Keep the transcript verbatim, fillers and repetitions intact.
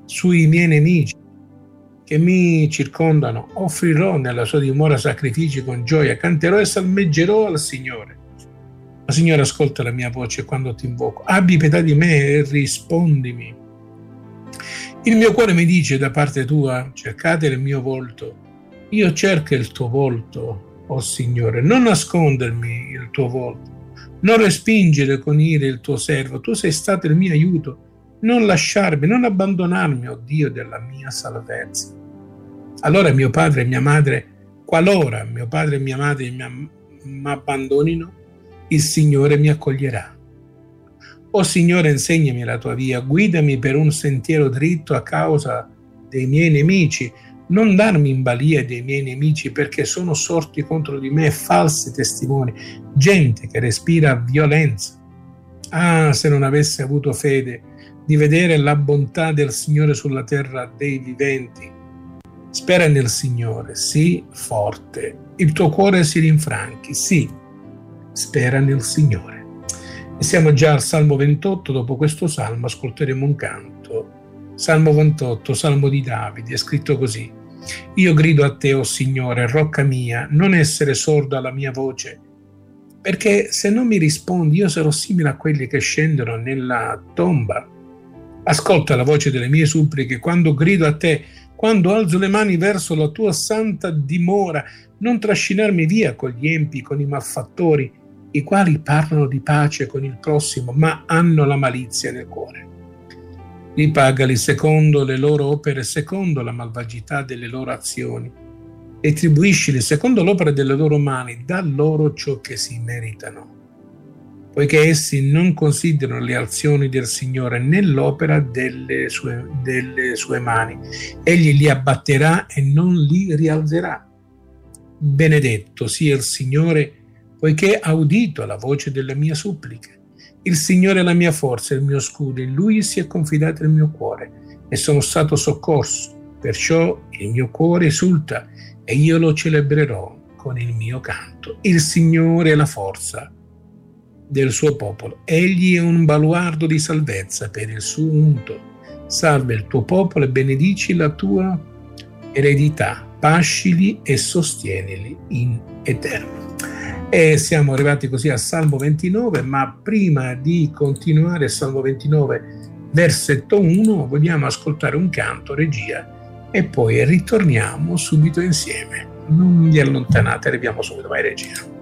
sui miei nemici che mi circondano. Offrirò nella sua dimora sacrifici con gioia, canterò e salmeggerò al Signore. Ma Signore, ascolta la mia voce quando ti invoco. Abbi pietà di me e rispondimi. Il mio cuore mi dice da parte tua, cercate il mio volto. Io cerco il tuo volto, o Signore. Non nascondermi il tuo volto. Non respingere con ira il tuo servo. Tu sei stato il mio aiuto. Non lasciarmi, non abbandonarmi, o Dio della mia salvezza. Allora mio padre e mia madre, qualora mio padre e mia madre mi abbandonino, il Signore mi accoglierà. O Signore, insegnami la tua via, guidami per un sentiero dritto a causa dei miei nemici. Non darmi in balia dei miei nemici, perché sono sorti contro di me falsi testimoni, gente che respira violenza. Ah, se non avessi avuto fede di vedere la bontà del Signore sulla terra dei viventi. Spera nel Signore, sii forte, il tuo cuore si rinfranchi, sì, spera nel Signore. E siamo già al Salmo ventotto, dopo questo Salmo ascolteremo un canto. Salmo ventotto, Salmo di Davide, è scritto così: Io grido a te, o Signore, rocca mia, non essere sordo alla mia voce, perché se non mi rispondi io sarò simile a quelli che scendono nella tomba. Ascolta la voce delle mie suppliche quando grido a te, quando alzo le mani verso la tua santa dimora. Non trascinarmi via con gli empi, con i malfattori, i quali parlano di pace con il prossimo, ma hanno la malizia nel cuore. Ripagali secondo le loro opere, secondo la malvagità delle loro azioni. Retribuiscili secondo l'opera delle loro mani, da loro ciò che si meritano. Poiché essi non considerano le azioni del Signore né l'opera delle sue, delle sue mani. Egli li abbatterà e non li rialzerà. Benedetto sia il Signore, poiché ha udito la voce delle mie suppliche. Il Signore è la mia forza, il mio scudo, in Lui si è confidato il mio cuore e sono stato soccorso. Perciò il mio cuore esulta e io lo celebrerò con il mio canto. Il Signore è la forza del suo popolo. Egli è un baluardo di salvezza per il suo unto. Salva il tuo popolo e benedici la tua eredità. Pascili e sostienili in eterno. E siamo arrivati così al Salmo ventinove, ma prima di continuare il Salmo ventinove, versetto uno, vogliamo ascoltare un canto, regia, e poi ritorniamo subito insieme. Non vi allontanate, arriviamo subito, vai regia.